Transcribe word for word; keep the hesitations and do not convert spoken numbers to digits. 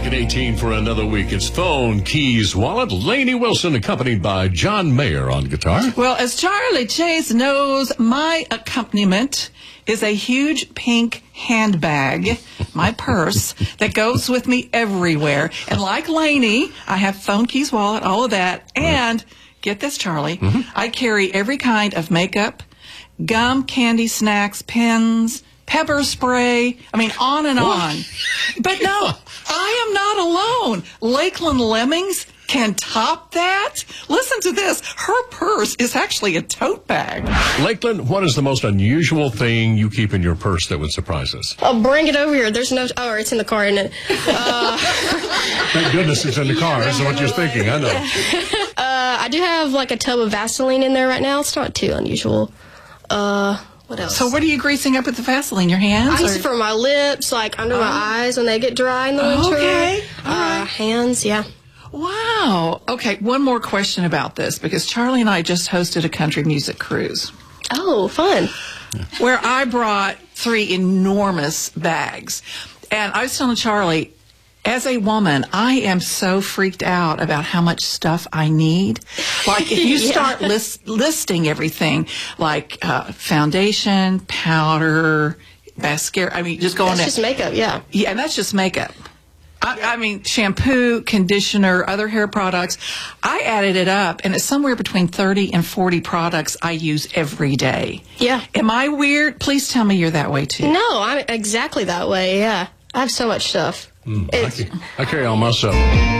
Making eighteen for another week. It's phone, keys, wallet. Lainey Wilson accompanied by John Mayer on guitar. Well, as Charlie Chase knows, my accompaniment is a huge pink handbag, my purse, that goes with me everywhere. And like Lainey, I have phone, keys, wallet, all of that. And get this, Charlie, mm-hmm. I carry every kind of makeup, gum, candy, snacks, pens, pepper spray. I mean, on and on. But no, I am not alone. Lakeland Lemmings can top that. Listen to this. Her purse is actually a tote bag. Lakeland, what is the most unusual thing you keep in your purse that would surprise us? Oh, bring it over here. There's no... Oh, it's in the car, isn't it? Uh, Thank goodness it's in the car. That's what you're thinking. I know. Uh, I do have, like, a tub of Vaseline in there right now. It's not too unusual. Uh... What else? So what are you greasing up with the Vaseline? Your hands? I use it for my lips, like under oh. my eyes when they get dry in the winter. Okay. All uh, right. Hands, yeah. Wow. Okay, one more question about this, because Charlie and I just hosted a country music cruise. Oh, fun. Where I brought three enormous bags. And I was telling Charlie, as a woman, I am so freaked out about how much stuff I need. Like, if you yeah. start list, listing everything, like uh, foundation, powder, mascara, I mean, just go on That's just makeup, yeah. Yeah, and that's just makeup. I, I mean, shampoo, conditioner, other hair products. I added it up, and it's somewhere between thirty and forty products I use every day. Yeah. Am I weird? Please tell me you're that way, too. No, I'm exactly that way, yeah. I have so much stuff. Mm, I, I carry all my stuff.